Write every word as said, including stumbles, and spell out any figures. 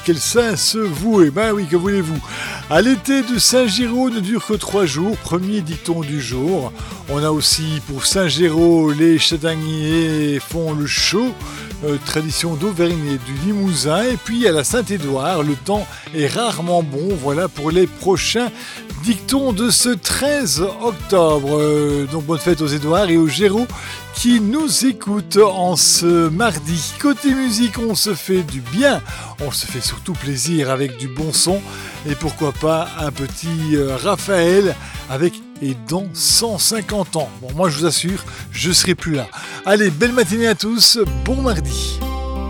quel saint se vouer. Ben oui, que voulez-vous. À l'été de Saint-Géraud ne dure que trois jours, premier dicton du jour. On a aussi pour Saint-Géraud, les châtaigniers font le chaud, euh, tradition d'Auvergne et du Limousin. Et puis à la Saint-Édouard, le temps est rarement bon. Voilà pour les prochains dictons de ce treize octobre. Euh, donc bonne fête aux Édouards et aux Géraud qui nous écoutent en ce mardi. Côté musique, on se fait du bien, on se fait surtout plaisir avec du bon son et pourquoi pas un petit euh, Raphaël avec et dans cent cinquante ans. Bon, moi je vous assure, je serai plus là. Allez, belle matinée à tous, bon mardi.